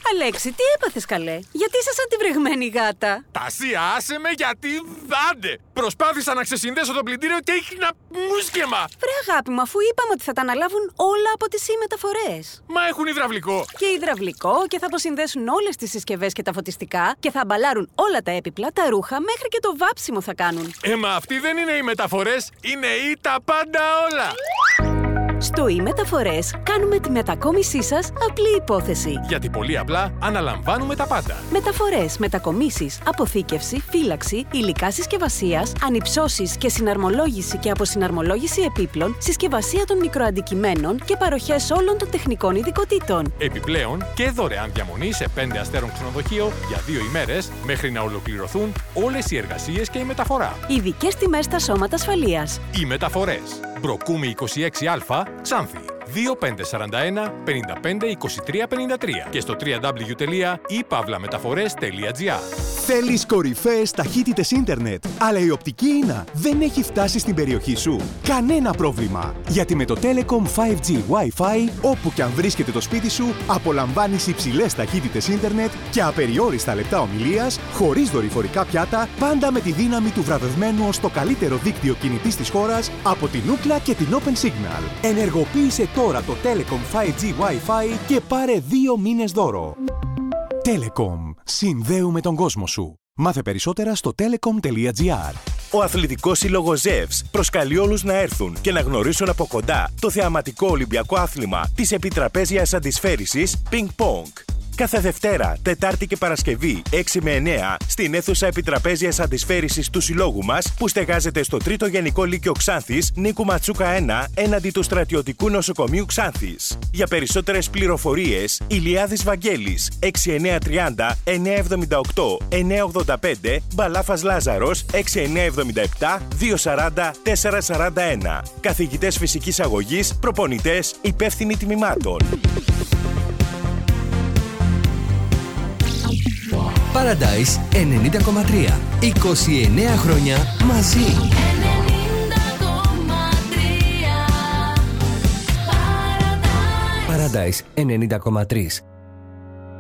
Αλέξη, τι έπαθες καλέ? Γιατί είσαι σαν τη βρεγμένη γάτα? Τασία, άσε με γιατί δάντε! Προσπάθησα να ξεσυνδέσω το πλυντήριο και έχινα μουσκεμα! Βρε αγάπη μου, αφού είπαμε ότι θα τα αναλάβουν όλα από τις μεταφορές. Μα έχουν υδραυλικό! Και υδραυλικό και θα αποσυνδέσουν όλες τις συσκευές και τα φωτιστικά και θα αμπαλάρουν όλα τα έπιπλα, τα ρούχα, μέχρι και το βάψιμο θα κάνουν. Μα αυτοί δεν είναι οι μεταφορές, είναι οι τα πάντα όλα! Στο e-Μεταφορές κάνουμε τη μετακόμισή σας απλή υπόθεση. Γιατί πολύ απλά αναλαμβάνουμε τα πάντα. Μεταφορές, μετακομίσεις, αποθήκευση, φύλαξη, υλικά συσκευασίας, ανυψώσεις και συναρμολόγηση και αποσυναρμολόγηση επίπλων, συσκευασία των μικροαντικειμένων και παροχές όλων των τεχνικών ειδικοτήτων. Επιπλέον και δωρεάν διαμονή σε 5 αστέρων ξενοδοχείο για 2 ημέρες μέχρι να ολοκληρωθούν όλες οι εργασίες και η μεταφορά. Ειδικές τιμές στα σώματα ασφαλείας. Οι μεταφορές. Μπροκούμη 26Α, Ξάνθη. 2541 55 23 53 και στο www.ipavlametaphores.gr. Θέλεις κορυφαίες ταχύτητες ίντερνετ, αλλά η οπτική ίνα δεν έχει φτάσει στην περιοχή σου? Κανένα πρόβλημα, γιατί με το Telecom 5G Wi-Fi, όπου και αν βρίσκεται το σπίτι σου, απολαμβάνεις υψηλές ταχύτητες ίντερνετ και απεριόριστα λεπτά ομιλίας, χωρίς δορυφορικά πιάτα, πάντα με τη δύναμη του βραβευμένου ως το καλύτερο δίκτυο κινητής της χώρας από την Ookla και την Open Signal. Ενεργοποίησε τώρα το Telecom 5G Wi-Fi και πάρε 2 μήνες δώρο. Telecom. Συνδέουμε τον κόσμο σου. Μάθε περισσότερα στο telecom.gr. Ο Αθλητικός Σύλλογος ΖΕΒΣ προσκαλεί όλους να έρθουν και να γνωρίσουν από κοντά το θεαματικό Ολυμπιακό άθλημα της επιτραπέζιας αντισφαίρισης Ping Pong. Κάθε Δευτέρα, Τετάρτη και Παρασκευή 6 με 9 στην αίθουσα επιτραπέζιας αντισφαίρισης του συλλόγου μας που στεγάζεται στο 3ο Γενικό Λύκειο Ξάνθης Νίκου Ματσούκα 1 έναντι του Στρατιωτικού Νοσοκομείου Ξάνθης. Για περισσότερες πληροφορίες, Ηλιάδης Βαγγέλης 6930 978 985 Μπαλάφας Λάζαρος 6977 240 441. Καθηγητές φυσικής αγωγής, προπονητές, υπεύθυνοι τμήματων. Paradise 90,3. 29 χρόνια μαζί. 90,3. Paradise 90,3.